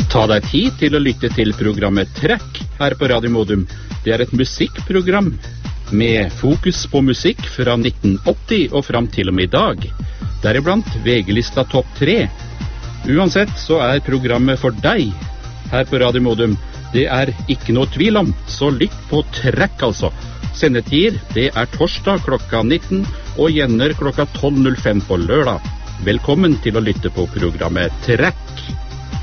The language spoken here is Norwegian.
Ta deg tid til å lytte til programmet Trekk her på Radio Modum. Det er et musikkprogram med fokus på musikk fra 1980 og fram til og med i dag. Deriblant VG-lista Topp 3. Uansett så er programmet for deg her på Radio Modum. Det er ikke noe tvil om, så lytt på Trekk altså. Sendetid, det er torsdag klokka 19 og gjenner klokka 12.05 på lørdag. Velkommen til å lytte på programmet Trekk.